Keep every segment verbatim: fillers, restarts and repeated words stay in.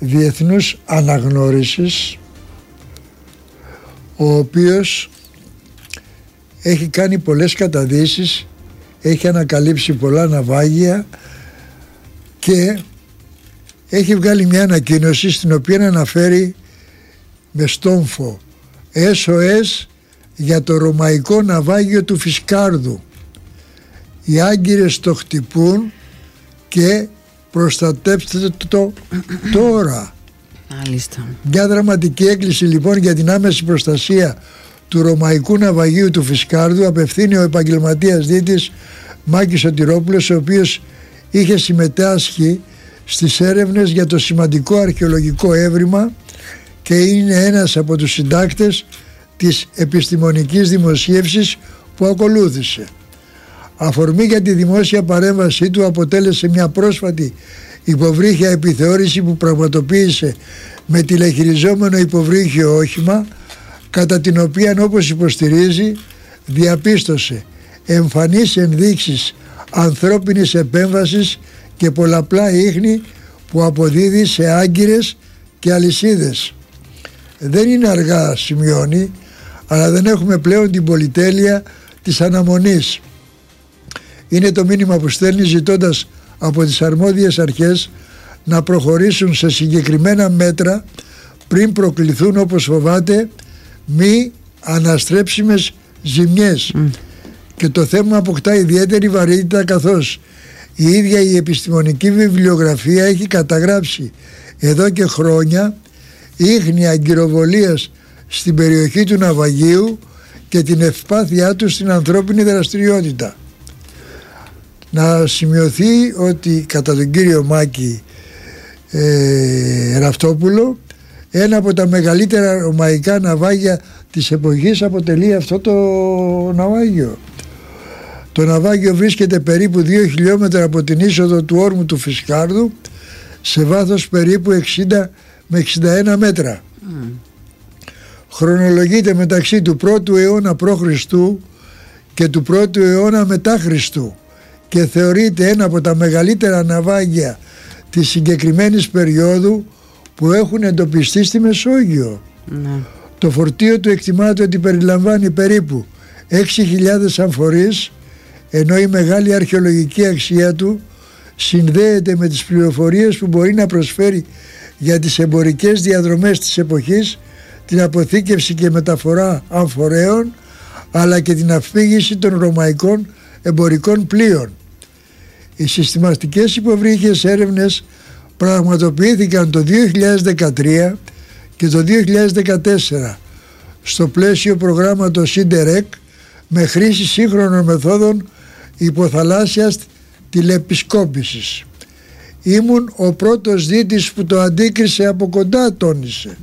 διεθνούς αναγνώρισης, ο οποίος έχει κάνει πολλές καταδύσεις, έχει ανακαλύψει πολλά ναυάγια και έχει βγάλει μια ανακοίνωση στην οποία αναφέρει με στόμφο ες ο ες για το ρωμαϊκό ναυάγιο του Φισκάρδου. Οι άγκυρες το χτυπούν και προστατέψτε το τώρα. Μάλιστα. Μια δραματική έκκληση λοιπόν για την άμεση προστασία του ρωμαϊκού ναυαγίου του Φισκάρδου απευθύνει ο επαγγελματίας δίτης Μάκης Σωτηρόπουλος, ο οποίος είχε συμμετάσχει στις έρευνες για το σημαντικό αρχαιολογικό έβριμα και είναι ένας από τους συντάκτες της επιστημονικής δημοσίευσης που ακολούθησε. Αφορμή για τη δημόσια παρέμβασή του αποτέλεσε μια πρόσφατη υποβρύχια επιθεώρηση που πραγματοποίησε με τηλεχειριζόμενο υποβρύχιο όχημα, κατά την οποία, όπως υποστηρίζει, διαπίστωσε εμφανείς ενδείξεις ανθρώπινης επέμβασης και πολλαπλά ίχνη που αποδίδει σε άγκυρες και αλυσίδες. Δεν είναι αργά, σημειώνει, αλλά δεν έχουμε πλέον την πολυτέλεια της αναμονής. Είναι το μήνυμα που στέλνει ζητώντας από τις αρμόδιες αρχές να προχωρήσουν σε συγκεκριμένα μέτρα πριν προκληθούν, όπως φοβάται, μη αναστρέψιμες ζημιές. Mm. Και το θέμα αποκτά ιδιαίτερη βαρύτητα, καθώς η ίδια η επιστημονική βιβλιογραφία έχει καταγράψει εδώ και χρόνια ίχνη αγκυροβολίας στην περιοχή του ναυαγίου και την ευπάθειά του στην ανθρώπινη δραστηριότητα. Να σημειωθεί ότι κατά τον κύριο Μάκη ε, Ραυτόπουλο, ένα από τα μεγαλύτερα ρωμαϊκά ναυάγια της εποχής αποτελεί αυτό το ναυάγιο. Το ναυάγιο βρίσκεται περίπου δύο χιλιόμετρα από την είσοδο του όρμου του Φισκάρδου, σε βάθος περίπου εξήντα με εξήντα ένα μέτρα. Mm. Χρονολογείται μεταξύ του πρώτου αιώνα προ Χριστού και του πρώτου αιώνα μετά Χριστού και θεωρείται ένα από τα μεγαλύτερα ναυάγια της συγκεκριμένης περίοδου που έχουν εντοπιστεί στη Μεσόγειο. Mm. Το φορτίο του εκτιμάται ότι περιλαμβάνει περίπου έξι χιλιάδες αμφορείς, ενώ η μεγάλη αρχαιολογική αξία του συνδέεται με τις πληροφορίες που μπορεί να προσφέρει για τις εμπορικές διαδρομές της εποχής, την αποθήκευση και μεταφορά αμφορέων, αλλά και την αφήγηση των ρωμαϊκών εμπορικών πλοίων. Οι συστηματικές υποβρύχιες έρευνες πραγματοποιήθηκαν το δύο χιλιάδες δεκατρία και το δύο χιλιάδες δεκατέσσερα στο πλαίσιο προγράμματος Σίντερεκ με χρήση σύγχρονων μεθόδων υποθαλάσσιας τηλεπισκόπησης. Ήμουν ο πρώτος δίτης που το αντίκρισε από κοντά, τόνισε.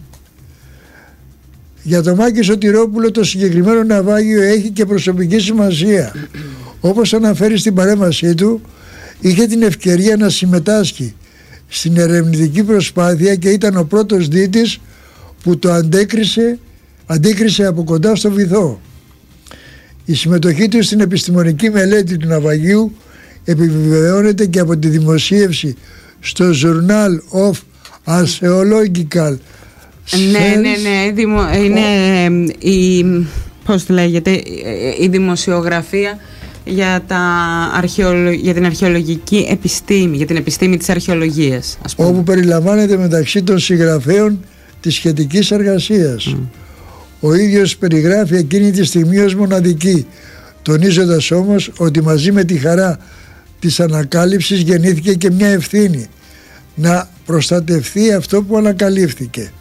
Για τον Μάκη Σωτηρόπουλο το συγκεκριμένο ναυάγιο έχει και προσωπική σημασία. Όπως αναφέρει στην παρέμβασή του, είχε την ευκαιρία να συμμετάσχει στην ερευνητική προσπάθεια και ήταν ο πρώτος δίτης που το αντίκρισε, αντίκρισε από κοντά στο βυθό. Η συμμετοχή του στην επιστημονική μελέτη του ναυαγίου επιβεβαιώνεται και από τη δημοσίευση στο Journal of Archaeological Ναι, ναι, ναι, δημο, είναι ο... η, πώς το λέγεται, η δημοσιογραφία για, τα αρχαιολο, για την αρχαιολογική επιστήμη, για την επιστήμη της αρχαιολογίας, ας πούμε. Όπου περιλαμβάνεται μεταξύ των συγγραφέων της σχετικής εργασίας. Mm. Ο ίδιος περιγράφει εκείνη τη στιγμή ως μοναδική, τονίζοντας όμως ότι μαζί με τη χαρά της ανακάλυψης γεννήθηκε και μια ευθύνη να προστατευθεί αυτό που ανακαλύφθηκε.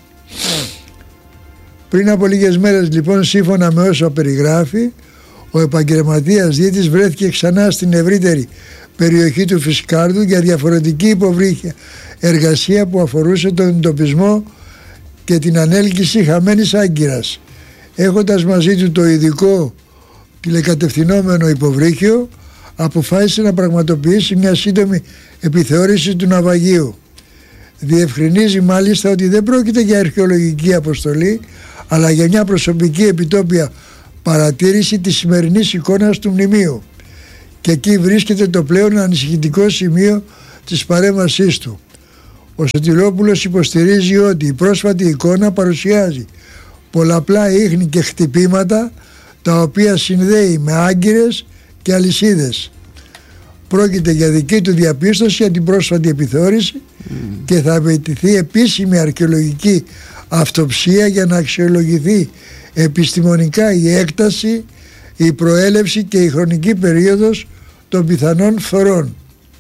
Πριν από λίγες μέρες λοιπόν, σύμφωνα με όσο περιγράφει, ο επαγγελματίας δίτης βρέθηκε ξανά στην ευρύτερη περιοχή του Φισκάρδου για διαφορετική υποβρύχια εργασία που αφορούσε τον εντοπισμό και την ανέλκυση χαμένης άγκυρας, έχοντας μαζί του το ειδικό τηλεκατευθυνόμενο υποβρύχιο, αποφάσισε να πραγματοποιήσει μια σύντομη επιθεώρηση του ναυαγίου. Διευκρινίζει μάλιστα ότι δεν πρόκειται για αρχαιολογική αποστολή, αλλά για μια προσωπική επιτόπια παρατήρηση της σημερινής εικόνας του μνημείου, και εκεί βρίσκεται το πλέον ανησυχητικό σημείο της παρέμβασής του. Ο Σωτηρόπουλος υποστηρίζει ότι η πρόσφατη εικόνα παρουσιάζει πολλαπλά ίχνη και χτυπήματα τα οποία συνδέει με άγκυρες και αλυσίδες. Πρόκειται για δική του διαπίστωση για την πρόσφατη επιθεώρηση mm. και θα απαιτηθεί επίσημη αρχαιολογική αυτοψία για να αξιολογηθεί επιστημονικά η έκταση, η προέλευση και η χρονική περίοδος των πιθανών φορών.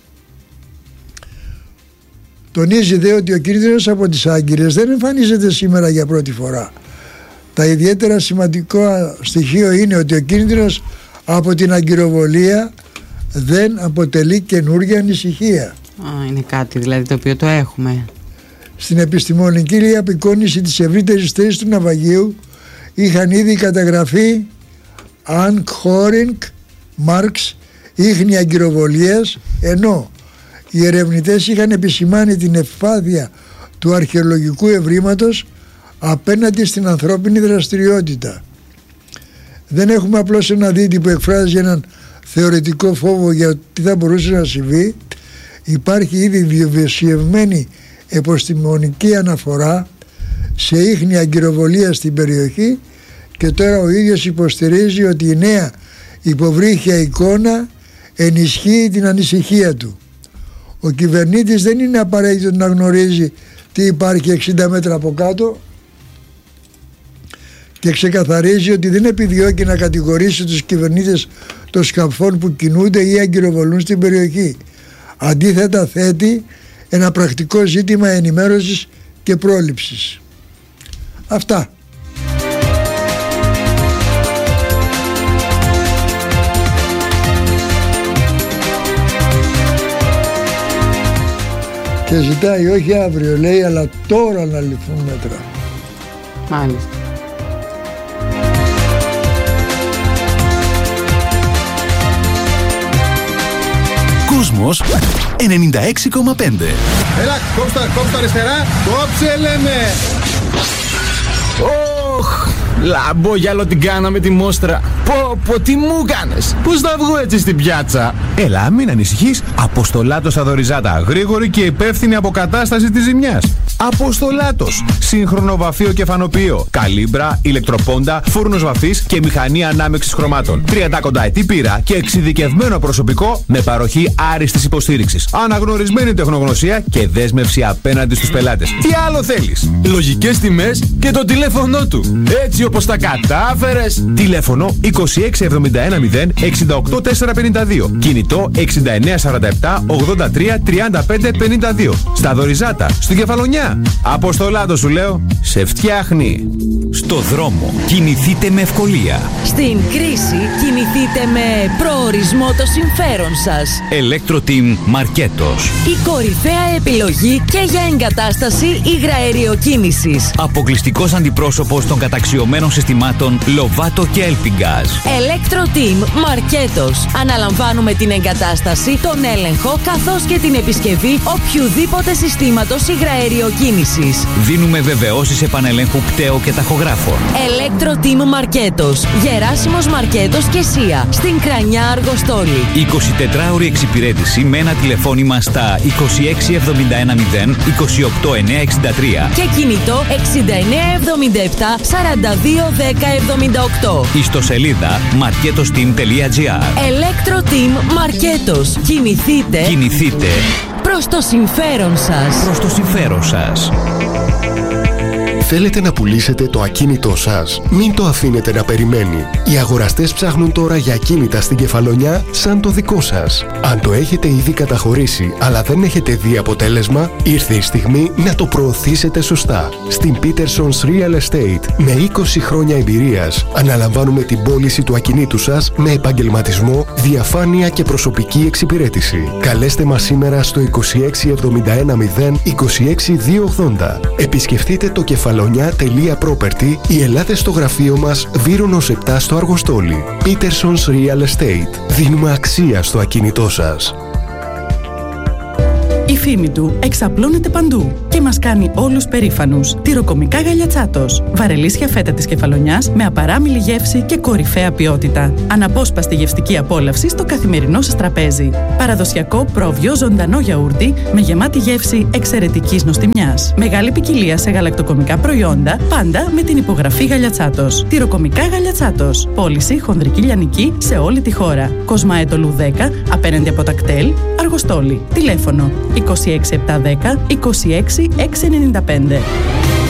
Τονίζει δε ότι ο κίνδυνος από τις άγκυρες δεν εμφανίζεται σήμερα για πρώτη φορά. Τα ιδιαίτερα σημαντικό στοιχείο είναι ότι ο κίνδυνος από την αγκυροβολία δεν αποτελεί καινούργια ανησυχία. Α, είναι κάτι δηλαδή το οποίο το έχουμε. Στην επιστημονική απεικόνηση της ευρύτερης θέσης του ναυαγίου είχαν ήδη καταγραφεί Ankh-Horink marks, ίχνη αγκυροβολίας, ενώ οι ερευνητές είχαν επισημάνει την ευπάθεια του αρχαιολογικού ευρήματος απέναντι στην ανθρώπινη δραστηριότητα. Δεν έχουμε απλώς ένα δίτη που εκφράζει έναν θεωρητικό φόβο για τι θα μπορούσε να συμβεί. Υπάρχει ήδη βιβλιοσιευμένη επιστημονική αναφορά σε ίχνη αγκυροβολία στην περιοχή και τώρα ο ίδιος υποστηρίζει ότι η νέα υποβρύχια εικόνα ενισχύει την ανησυχία του. Ο κυβερνήτης δεν είναι απαραίτητο να γνωρίζει τι υπάρχει εξήντα μέτρα από κάτω και ξεκαθαρίζει ότι δεν επιδιώκει να κατηγορήσει τους κυβερνήτες των σκαφών που κινούνται ή αγκυροβολούν στην περιοχή. Αντίθετα θέτει ένα πρακτικό ζήτημα ενημέρωσης και πρόληψης. Αυτά. Και ζητάει όχι αύριο λέει, αλλά τώρα να ληφθούν μέτρα. Μάλιστα. Κόσμος ενενήντα έξι κόμμα πέντε. Έλα, κόψτε, κόψτε αριστερά. Κόψε λέμε. Ωχ, λαμπόγιαλο την κάναμε τη μόστρα. Πω, πω, τι μου κάνες. Πώς θα βγω έτσι στην πιάτσα. Έλα, μην ανησυχείς. Αποστολάτος στα Δωριζάτα. Γρήγορη και υπεύθυνη αποκατάσταση της ζημιάς. Αποστολάτος. Σύγχρονο βαφείο και φανοποιείο. Καλύμπρα, ηλεκτροπόντα, φούρνος βαφής και μηχανή ανάμειξης χρωμάτων. τριάντα κονταετή πείρα και εξειδικευμένο προσωπικό με παροχή άριστης υποστήριξης. Αναγνωρισμένη τεχνογνωσία και δέσμευση απέναντι στους πελάτες. Τι άλλο θέλεις. Λογικές τιμές και το τηλέφωνό του. Έτσι όπως τα κατάφερες. Τηλέφωνο είκοσι έξι εβδομήντα ένα μηδέν εξήντα οκτώ τετρακόσια πενήντα δύο. Κινητό εξήντα εννέα σαράντα επτά ογδόντα τρία τριάντα πέντε πενήντα δύο. Στα Δωριζάτα, στην Κεφαλονιά. Αποστολάτο σου λέω, σε φτιάχνει. Στο δρόμο κινηθείτε με ευκολία. Στην κρίση κινηθείτε με προορισμό το συμφέρον σας. Electro-Team Μαρκέτος. Η κορυφαία επιλογή και για εγκατάσταση υγραεριοκίνησης. Αποκλειστικός αντιπρόσωπος των καταξιωμένων συστημάτων Lovato και Elpingaz. Electro-Team Μαρκέτος. Αναλαμβάνουμε την εγκατάσταση, τον έλεγχο καθώς και την επισκευή οποιουδήποτε συστήματος υγραεριοκίνησης. Δίνουμε βεβαιώσεις επανελέγχου πτέο και ταχογράφων. Electro-Team Μαρκέτος. Γεράσιμος Μαρκέτος και Σία. Στην Κρανιά Αργοστόλη. εικοσιτετράωρη εξυπηρέτηση με ένα τηλεφώνημα στα είκοσι έξι εβδομήντα ένα μηδέν είκοσι οκτώ εννιακόσια εξήντα τρία και κινητό εξήντα εννέα εβδομήντα επτά σαράντα δύο δέκα εβδομήντα οκτώ. Ιστοσελίδα marketosteam τελεία gr. Electro-Team Μαρκέτος. Κινηθείτε. Κινηθείτε προς το συμφέρον σας. Προς το συμφέρον σας. Θέλετε να πουλήσετε το ακίνητό σας? Μην το αφήνετε να περιμένει. Οι αγοραστές ψάχνουν τώρα για ακίνητα στην Κεφαλονιά σαν το δικό σας. Αν το έχετε ήδη καταχωρήσει αλλά δεν έχετε δει αποτέλεσμα, ήρθε η στιγμή να το προωθήσετε σωστά. Στην Peterson's Real Estate, με είκοσι χρόνια εμπειρίας, αναλαμβάνουμε την πώληση του ακινήτου σας με επαγγελματισμό, διαφάνεια και προσωπική εξυπηρέτηση. Καλέστε μας σήμερα στο είκοσι έξι εβδομήντα ένα μηδέν είκοσι έξι διακόσια ογδόντα. Επισκεφτείτε το κεφαλονιά.property ή ελάτε στο γραφείο μας Βύρονος επτά στο Αργοστόλι. Peterson's Real Estate. Δίνουμε αξία στο ακίνητό σας. Η φήμη του εξαπλώνεται παντού και μας κάνει όλους περήφανους. Τυροκομικά Γαλιατσάτος. Βαρελίσια φέτα της Κεφαλονιάς με απαράμιλη γεύση και κορυφαία ποιότητα. Αναπόσπαστη γευστική απόλαυση στο καθημερινό σας τραπέζι. Παραδοσιακό πρόβιο ζωντανό γιαούρτι με γεμάτη γεύση εξαιρετικής νοστιμιάς. Μεγάλη ποικιλία σε γαλακτοκομικά προϊόντα, πάντα με την υπογραφή Γαλιατσάτος. Τυροκομικά Γαλιατσάτος. Πώληση χονδρική λιανική σε όλη τη χώρα. Κοσμαέτολου δέκα, απέναντι από τα κτέλ, Αργοστόλη. Τηλέφωνο είκοσι έξι επτακόσια δέκα είκοσι έξι εξακόσια ενενήντα πέντε.